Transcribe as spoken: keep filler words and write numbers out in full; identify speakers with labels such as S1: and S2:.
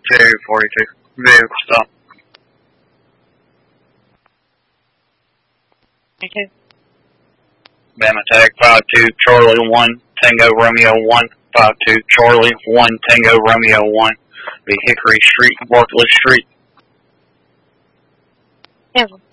S1: two forty-two. Vehicle stop.
S2: Okay.
S1: Bama tag five two Charlie one Tango Romeo one five two Charlie one Tango Romeo one. Be Hickory Street, Barclay Street.
S2: Yeah.